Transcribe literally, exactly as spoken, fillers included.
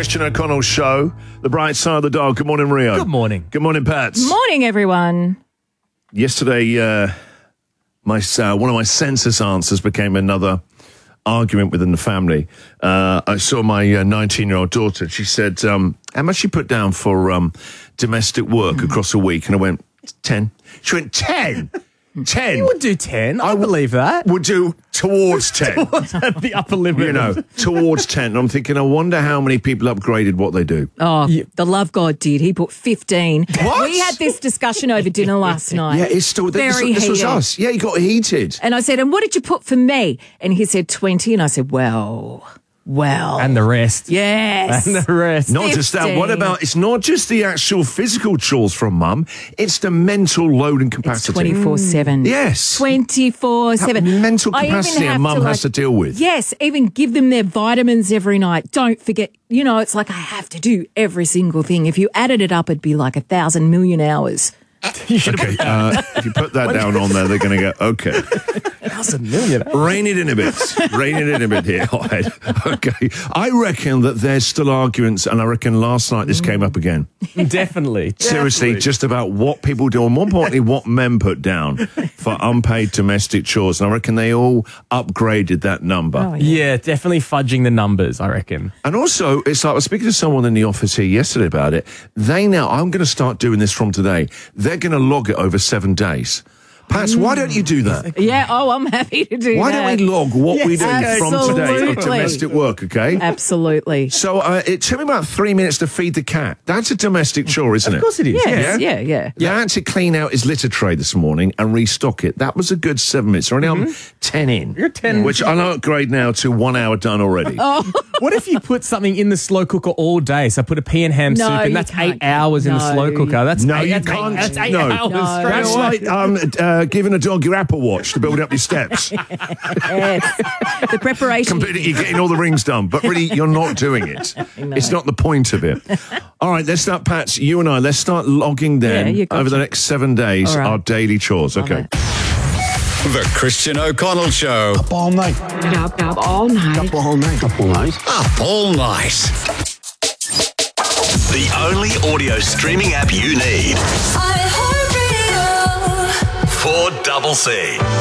Christian O'Connell Show, the bright side of the dial. Good morning, Rio. Good morning. Good morning, Pats. Morning, everyone. Yesterday, uh, my uh, one of my census answers became another argument within the family. Uh, I saw my nineteen-year-old daughter. She said, um, how much she put down for um, domestic work mm. across a week? And I went, ten. She went, ten? ten? You would do ten. I, I believe that. Would do towards ten. Towards the upper limit. You know, towards ten. And I'm thinking, I wonder how many people upgraded what they do. Oh, yeah. The Love God did. He put fifteen. What? We had this discussion over dinner last night. Yeah, it's still Very this, this was heated. us. Yeah, he got heated. And I said, and what did you put for me? And he said twenty. And I said, well, well. And the rest. Yes. And the rest. Not just that. What about, it's not just the actual physical chores from mum, it's the mental load and capacity. twenty-four seven. Yes. twenty-four seven. That mental capacity a mum has to deal with. Yes, even give them their vitamins every night. Don't forget, you know, it's like I have to do every single thing. If you added it up, it'd be like a thousand million hours. Okay, uh, if you put that down on there, they're going to go, okay. That's a million. Rein it in a bit. Rein it in a bit here, hothead. Okay. I reckon that there's still arguments, and I reckon last night this came up again. Definitely. Seriously, Definitely. just about what people do, and more importantly, what men put down for unpaid domestic chores. And I reckon they all upgraded that number. Oh, yeah. Yeah, definitely fudging the numbers, I reckon. And also, it's like I was speaking to someone in the office here yesterday about it. They now, I'm going to start doing this from today. They're going to log it over seven days. Pats, why don't you do that? Yeah, oh, I'm happy to do Why that. don't we log what Yes, we do from today of absolutely. domestic work, okay? Absolutely. So uh, it took me about three minutes to feed the cat. That's a domestic chore, isn't it? Of course it is. Yes, yeah, yeah. Yeah, I had to clean out his litter tray this morning and restock it. That was a good seven minutes. Already I'm ten in. You're ten. Which I'll upgrade now to one hour done already. Oh. What if you put something in the slow cooker all day? So put a pea and ham No, soup, and you that's can't. eight hours in the No. slow cooker. That's No, eight, you that's can't. Eight, that's eight No. hours No. straight That's away. like um, uh, giving a dog your Apple Watch to build up your steps. Yes. The preparation. Completely, you're getting all the rings done, but really, you're not doing it. It's not the point of it. All right, let's start, Pats, you and I, let's start logging then Yeah, you gotcha. over the next seven days All right. our daily chores. Love Okay. it. The Christian O'Connell Show. Up all night. Up, up all night. Up all night. Up all night. Up all night. The only audio streaming app you need. iHeartRadio. four C C.